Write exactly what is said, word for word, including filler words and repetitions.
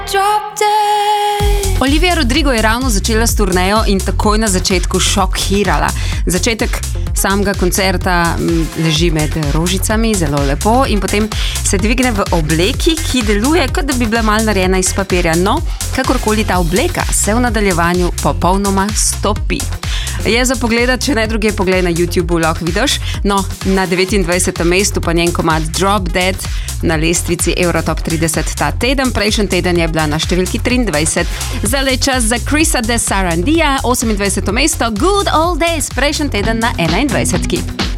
Olivia Rodrigo je ravno začela s turnejo in takoj na začetku šokirala. Začetek samega koncerta leži med rožicami, zelo lepo, in potem se dvigne v obleki, ki deluje, kot da bi bila mal narejena iz papirja. No, kakorkoli ta obleka se v nadaljevanju popolnoma stopi. Je za pogledat, če ne druge pogled na YouTubeu lahko vidiš. No, na devetindvajsetem mestu pa njen komad Drop Dead na lestvici Eurotop trideset ta teden. Prejšnji teden je bila na številki triindvajset. Zdaj je čas za Chrisa de Sarandija, osemindvajseto mesto, Good Old Days, prejšnji teden na enaindvajsetki.